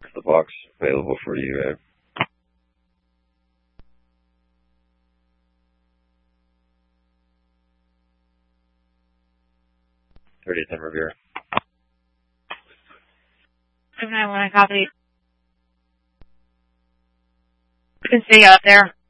The box available for you, Ed. 30th and Revere. 791, copy. You can stay out there.